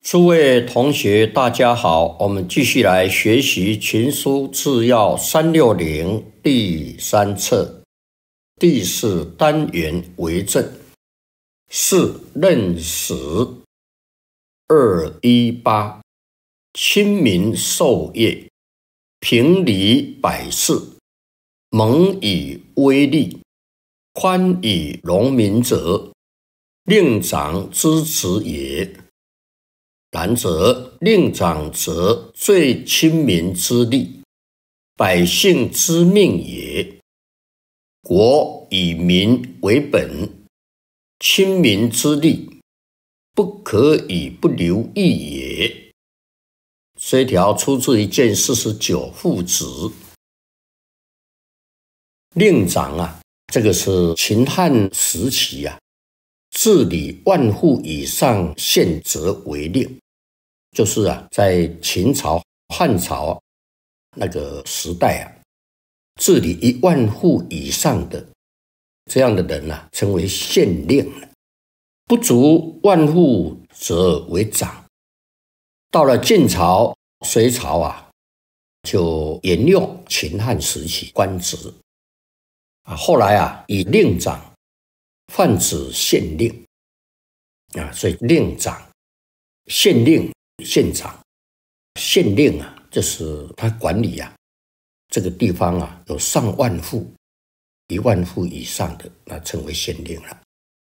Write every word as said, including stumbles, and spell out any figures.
诸位同学，大家好，我们继续来学习《群书治要三六零》第三册第四单元为政。四任时二一八，亲民授业，平理百事，蒙以威力，宽以容民者，令长之职也。然则令长则最亲民之力，百姓之命也。国以民为本，亲民之力，不可以不留意也。这一条出自于卷四十九父子。令长啊，这个是秦汉时期啊，治理万户以上县则为令。就是啊，在秦朝、汉朝那个时代啊，治理一万户以上的这样的人啊，称为县令；不足万户则为长。到了晋朝、隋朝啊，就沿用秦汉时期官职啊。后来啊，以令长泛指县令啊，所以令长、县令。县长、县令啊，就是他管理啊，这个地方啊有上万户、一万户以上的，那称为县令了。